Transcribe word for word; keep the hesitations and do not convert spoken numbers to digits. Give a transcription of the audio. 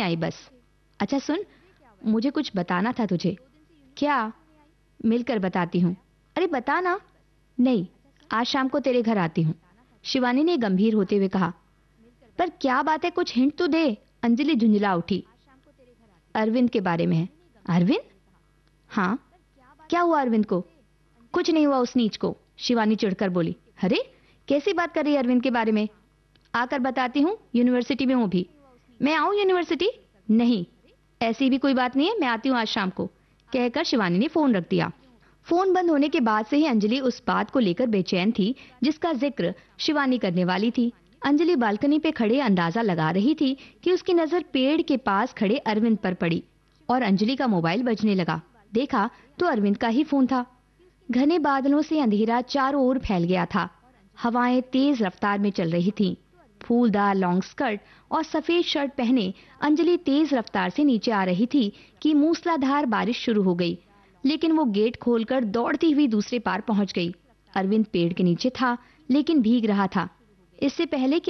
आई बस। अच्छा सुन, मुझे कुछ बताना था तुझे। क्या? मिलकर बताती हूँ। अरे बता ना। नहीं, आज शाम को तेरे घर आती हूँ, शिवानी ने गंभीर होते हुए कहा। पर क्या बात है, कुछ हिंट तो दे। अंजलि झुंझला उठी। अरविंद के बारे में है। अरविंद? हाँ। क्या हुआ अरविंद को? कुछ नहीं हुआ उस नीच को, शिवानी चिढ़कर बोली। अरे कैसी बात कर रही है अरविंद के बारे में? आकर बताती हूँ, यूनिवर्सिटी में हूँ भी। मैं आऊँ यूनिवर्सिटी? नहीं, ऐसी भी कोई बात नहीं है, मैं आती हूँ आज शाम को, कहकर शिवानी ने फोन रख दिया। फोन बंद होने के बाद से ही अंजलि उस बात को लेकर बेचैन थी जिसका जिक्र शिवानी करने वाली थी। अंजलि बालकनी पे खड़े अंदाजा लगा रही थी कि उसकी नजर पेड़ के पास खड़े अरविंद पर पड़ी और अंजलि का मोबाइल बजने लगा। देखा तो अरविंद का ही फोन था। घने बादलों से अंधेरा चारों ओर फैल गया था। हवाएं तेज रफ्तार में चल रही थीं। फूलदार लॉन्ग स्कर्ट और सफेद शर्ट पहने अंजलि तेज रफ्तार से नीचे आ रही थी कि मूसलाधार बारिश शुरू हो गई, लेकिन वो गेट खोलकर दौड़ती हुई दूसरे पार पहुंच गई। अरविंद पेड़ के नीचे था, लेकिन भीग रहा था। इससे पहले कि